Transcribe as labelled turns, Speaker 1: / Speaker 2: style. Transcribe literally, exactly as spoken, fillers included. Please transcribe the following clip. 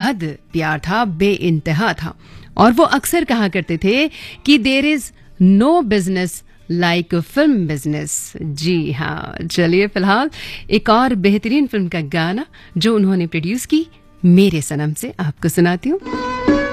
Speaker 1: बेहद प्यार था, बेइंतहा था। और वो अक्सर कहा करते थे कि there is no business like film business. जी हाँ, चलिए फिलहाल एक और बेहतरीन फिल्म का गाना जो उन्होंने प्रोड्यूस की, मेरे सनम से आपको सुनाती हूँ।